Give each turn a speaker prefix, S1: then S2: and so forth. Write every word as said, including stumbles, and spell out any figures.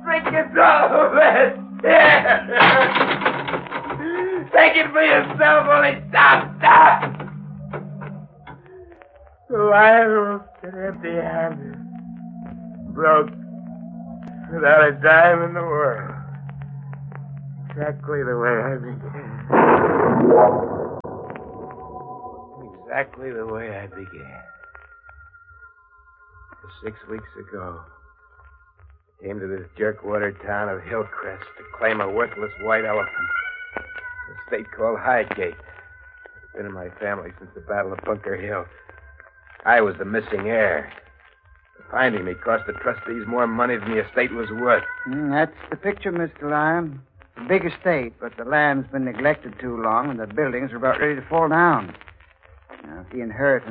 S1: freaking all of it. Yeah. Take it for yourself, only stop, stop. The lion will sit empty-handed, broke, without a dime in the world. Exactly the way I began. Exactly the way I began. Six weeks ago, I came to this jerkwater town of Hillcrest to claim a worthless white elephant. A state called Highgate. It's been in my family since the Battle of Bunker Hill. I was the missing heir. Finding me cost the trustees more money than the estate was worth.
S2: Mm, that's the picture, Mister Lyon. A big estate, but the land's been neglected too long, and the buildings are about ready to fall down. Now, if the inheritance